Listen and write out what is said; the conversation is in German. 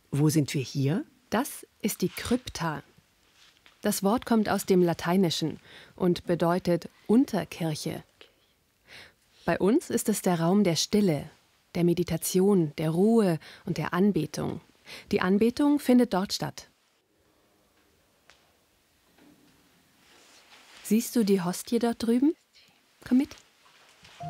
Wo sind wir hier? Das ist die Krypta. Das Wort kommt aus dem Lateinischen und bedeutet Unterkirche. Bei uns ist es der Raum der Stille, der Meditation, der Ruhe und der Anbetung. Die Anbetung findet dort statt. Siehst du die Hostie dort drüben? Komm mit.